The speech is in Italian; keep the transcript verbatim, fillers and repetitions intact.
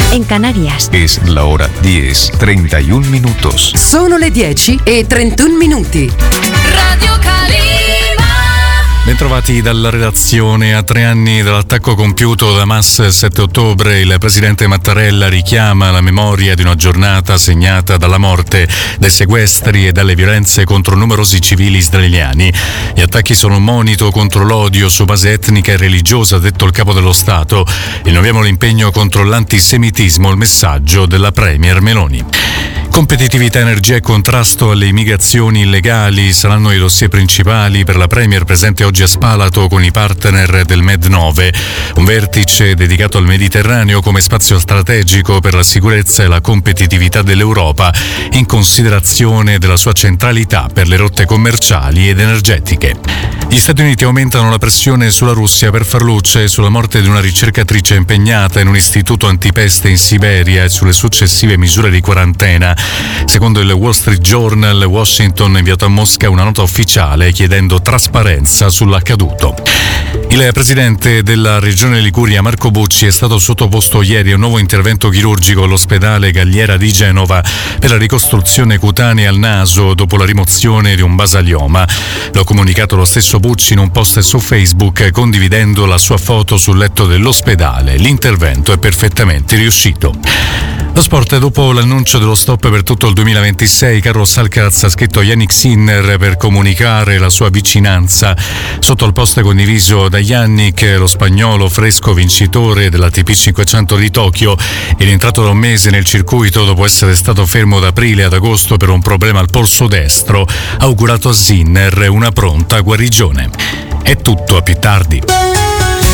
en Canarias. Es la hora diez, treinta y un minutos. Sono le dieci e trentuno minuti. Radio Calima. Bentrovati dalla redazione. A tre anni dall'attacco compiuto da Hamas il sette ottobre, il presidente Mattarella richiama la memoria di una giornata segnata dalla morte, dai sequestri e dalle violenze contro numerosi civili israeliani. Gli attacchi sono un monito contro l'odio su base etnica e religiosa, ha detto il capo dello Stato. Rinnoviamo l'impegno contro l'antisemitismo, il messaggio della Premier Meloni. Competitività, energia e contrasto alle immigrazioni illegali saranno i dossier principali per la Premier presente oggi a Spalato con i partner del Med nove, un vertice dedicato al Mediterraneo come spazio strategico per la sicurezza e la competitività dell'Europa, in considerazione della sua centralità per le rotte commerciali ed energetiche. Gli Stati Uniti aumentano la pressione sulla Russia per far luce sulla morte di una ricercatrice impegnata in un istituto antipeste in Siberia e sulle successive misure di quarantena. Secondo il Wall Street Journal, Washington ha inviato a Mosca una nota ufficiale chiedendo trasparenza sull'accaduto. Il presidente della Regione Liguria, Marco Bucci, è stato sottoposto ieri a un nuovo intervento chirurgico all'ospedale Galliera di Genova per la ricostruzione cutanea al naso dopo la rimozione di un basalioma. L'ha comunicato lo stesso Bucci in un post su Facebook, condividendo la sua foto sul letto dell'ospedale. L'intervento è perfettamente riuscito. Lo sport, dopo l'annuncio dello stop per tutto il duemilaventisei, Carlos Alcaraz ha scritto a Yannick Sinner per comunicare la sua vicinanza. Sotto il post condiviso da Yannick, lo spagnolo fresco vincitore dell'A T P cinquecento di Tokyo è rientrato da un mese nel circuito dopo essere stato fermo da aprile ad agosto per un problema al polso destro. Ha augurato a Sinner una pronta guarigione. È tutto, a più tardi.